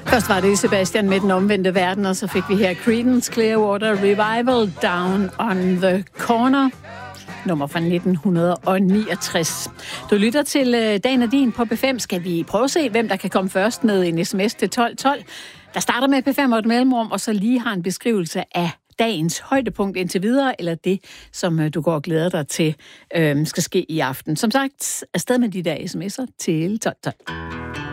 Først var det Sebastian med Den Omvendte Verden, og så fik vi her Creedence Clearwater Revival Down on the Corner, nummer fra 1969. Du lytter til Dagen og Din på P5. Skal vi prøve at se, hvem der kan komme først med en sms til 1212? Der starter med P5 og et mellemrum, og så lige har en beskrivelse af dagens højdepunkt indtil videre, eller det, som du går og glæder dig til, skal ske i aften. Som sagt, afsted med de der sms'er til 1212.